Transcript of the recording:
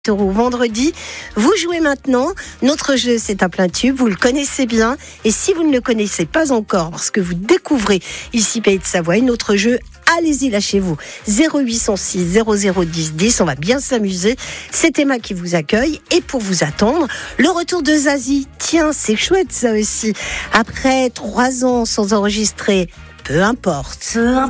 vendredi. Vous jouez maintenant. Notre jeu, c'est un plein tube. Vous le connaissez bien. Et si vous ne le connaissez pas encore, parce que vous découvrez ici Pays de Savoie, notre jeu, allez-y, lâchez-vous. 0806 0010 10. On va bien s'amuser. C'est Emma qui vous accueille. Et pour vous attendre, le retour de Zazie. Tiens, c'est chouette ça aussi. Après 3 ans sans enregistrer, peu importe.